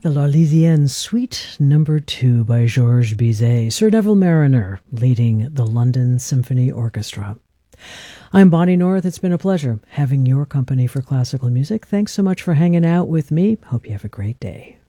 The L'Arlésienne Suite Number 2 by Georges Bizet, Sir Neville Marriner leading the London Symphony Orchestra. I'm Bonnie North. It's been a pleasure having your company for classical music. Thanks so much for hanging out with me. Hope you have a great day.